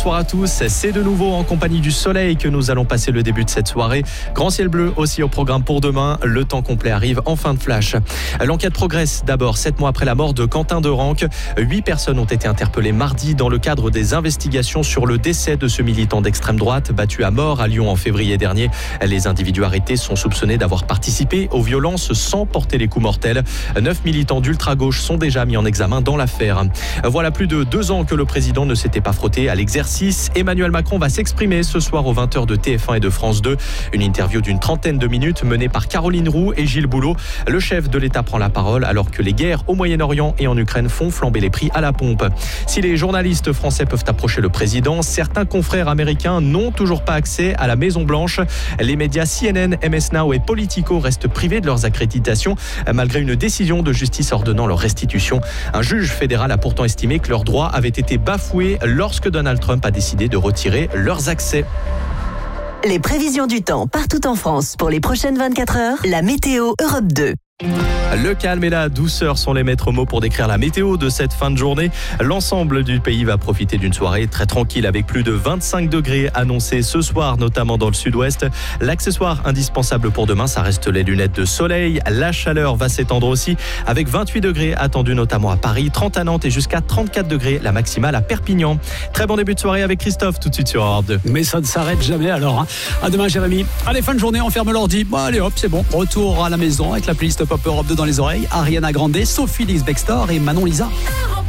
bonsoir à tous. C'est de nouveau en compagnie du soleil que nous allons passer le début de cette soirée. Grand ciel bleu aussi au programme pour demain. Le temps complet arrive en fin de flash. L'enquête progresse d'abord 7 mois après la mort de Quentin Derenque. 8 personnes ont été interpellées mardi dans le cadre des investigations sur le décès de ce militant d'extrême droite battu à mort à Lyon en février dernier. Les individus arrêtés sont soupçonnés d'avoir participé aux violences sans porter les coups mortels. 9 militants d'ultra-gauche sont déjà mis en examen dans l'affaire. Voilà plus de 2 ans que le président ne s'était pas frotté à l'exercice. Emmanuel Macron va s'exprimer ce soir aux 20h de TF1 et de France 2. Une interview d'une trentaine de minutes menée par Caroline Roux et Gilles Boulot. Le chef de l'État prend la parole alors que les guerres au Moyen-Orient et en Ukraine font flamber les prix à la pompe. Si les journalistes français peuvent approcher le président, certains confrères américains n'ont toujours pas accès à la Maison-Blanche. Les médias CNN, MS Now et Politico restent privés de leurs accréditations malgré une décision de justice ordonnant leur restitution. Un juge fédéral a pourtant estimé que leurs droits avaient été bafoués lorsque Donald Trump a décidé de retirer leurs accès. Les prévisions du temps partout en France pour les prochaines 24 heures, la météo Europe 2. Le calme et la douceur sont les maîtres mots pour décrire la météo de cette fin de journée. L'ensemble du pays va profiter d'une soirée très tranquille avec plus de 25 degrés annoncés ce soir, notamment dans le sud-ouest. L'accessoire indispensable pour demain, ça reste les lunettes de soleil. La chaleur va s'étendre aussi avec 28 degrés attendus notamment à Paris, 30 à Nantes et jusqu'à 34 degrés la maximale à Perpignan. Très bon début de soirée avec Christophe tout de suite sur Europe 2. Mais ça ne s'arrête jamais alors. À demain Jérémy. Allez, fin de journée, on ferme l'ordi. Bon, allez hop, c'est bon. Retour à la maison avec la playlist Pop Europe 2 dans les oreilles. Ariana Grande, Sophie Lix-Bextor et Manon Lisa.